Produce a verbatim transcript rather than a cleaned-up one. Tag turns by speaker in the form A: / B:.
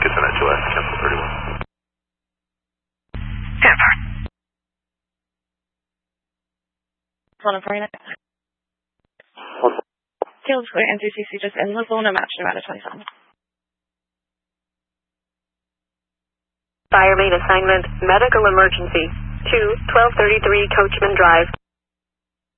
A: ten at Gillette, cancel thirty-one.
B: Answer.
C: Phone for you. Field Square N C C C just in the zone of match Nevada twenty-seven.
D: Fire main assignment, medical emergency, two, twelve thirty-three Coachman Drive.